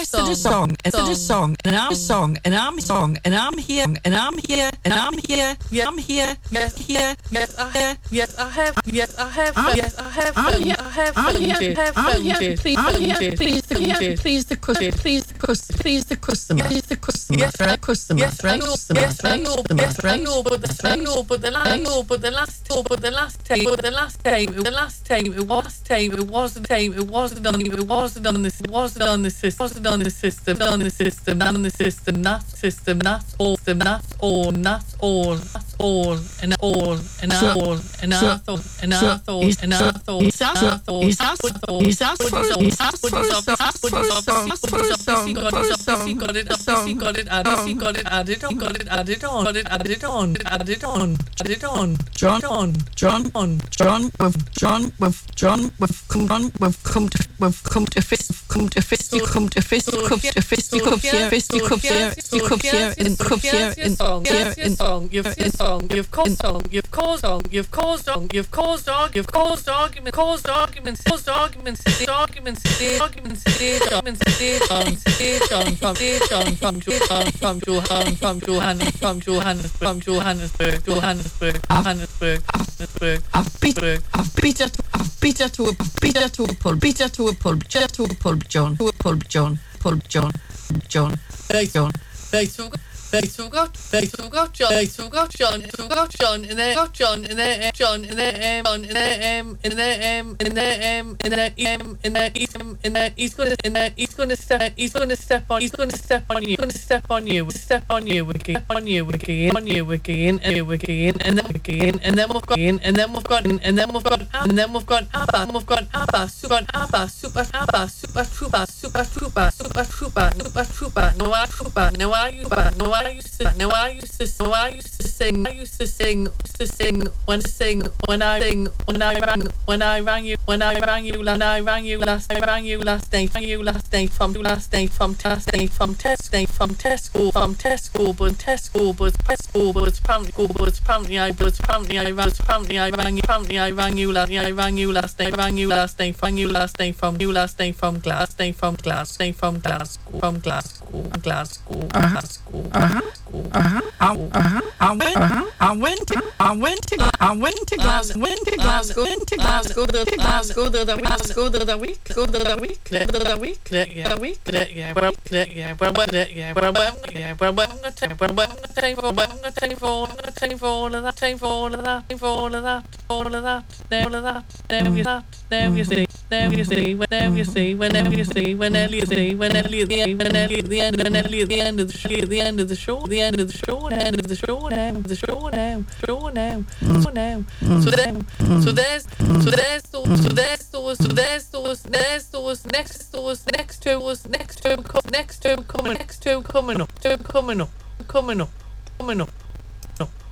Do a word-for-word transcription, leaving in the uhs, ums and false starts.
rest of the song, and the song, and I'm song, and I'm song, and I'm here, and I'm here, and I'm here, yeah, I'm here, yes, here, yes, I have, yes, I have, yes, I have, yes, I have, I'm here, I have, I'm here, I'm here, please, I'm here, please, the here, please, the customer, please, the customer, please, the customer, please, the customer, yes, I customer, yes, I know, yes, I know, yes, I know, but the, I know, but the last, I know, but the last, but the last time, but the last time, the last time, it was time, it wasn't time, it wasn't on, it wasn't on this, it wasn't on the system, wasn't on the system, on the system, on the system, not system, not all, not all, not all, not all, and all, and all, and I thought, and I thought, and I thought, he's asked, he's asked, he's asked for, he's asked for, asked for a song, for a song, he got it, he got it, added, he got it added, he got it added on, got it added on, added on, added on, John, John, John, on, John, with John, with John, with come on, with come to, with come to fist, come to fist, come to fist, come to fist, come here, fist, come here, come here, in, come here, in, here, in song, you've song, you've caused song, you've caused song, you've caused song, you've caused dog, you've caused argument, caused arguments, caused arguments, arguments, arguments, arguments, on stage on from stage on from Johann from Johann from Johannes from Johannesburg from Johannesburg Johannesburg Johannesburg Johannesburg I've beat I've beat it I've beat it to a beat it to a pulp beat it to a pulp jet to a pulp John to a pulp John pulp John John John Right, so They so got, they so got John, they so got John, so got John, and then got John, and then John, and then um, and then um, and then um, and then um, and then um, and then he's um, and then he's gonna, and then he's gonna step, he's gonna step on, he's gonna step on you, gonna step on you, step on you again, on you again, on you again, and you again, and then again, and then we've got, and then we've got, and then we've got, and then we've got Abba, we've got Abba, super Abba, super Abba, super trooper, super trooper, super trooper, super trooper, no I trooper, no I you, no I. I used to, no, I used to, no, I used to sing, I used to sing, used to sing, when I sing, when I sing, when I rang, when I rang you, when I rang you, when I rang you last, I rang you last day, rang you last day, from last day, from last day, from test day, from Tesco, from Tesco, but Tesco, but Tesco, but apparently, but apparently, I, but apparently, I rang, apparently, I rang you, apparently, I rang you last, I rang you last day, rang you last day, rang you last day, from you last day, from glass day, from glass day, from Glasgow, from Glasgow, Glasgow, Glasgow. Uh-huh. Uh-huh. Uh-huh. I went. Uh-huh. I went. To, I went to. I went to Glasgow. Went to Glasgow. Went to Glasgow. To Glasgow. To the week. Go to the week. Go to the week. Go to the week. Yeah. The week. Yeah. Well. Yeah. Well. Yeah. Well. Yeah. Well. I'm gonna tell you. Well. I'm gonna tell you. I'm gonna tell you. I'm gonna tell you all of that. Tell you all of that. All of that. All of that. All of that. There you that. There you see. There you see. Whenever you see. Whenever you see. Whenever you see. Whenever you see. Whenever the end. Whenever the end of the show. The end of the show. The end of the show. The end of the show now. The show now. Show now. Show now. So then. So there's. So there's those. So there's those. So there's those. There's those. Next those. Next two was. Next two. Next two coming. Next two coming up. Two coming up. Coming up. Coming up.